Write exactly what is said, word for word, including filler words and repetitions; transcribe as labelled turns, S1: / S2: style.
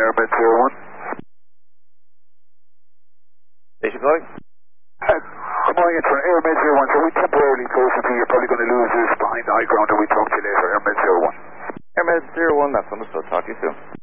S1: Airmed zero one.
S2: Station calling?
S1: Uh, good morning, it's Airmed zero one. So we temporarily close until you're probably going to lose this behind the high ground and we talk to you later. Airmed zero one.
S2: Airmed zero one, that's understood. Talk to you soon.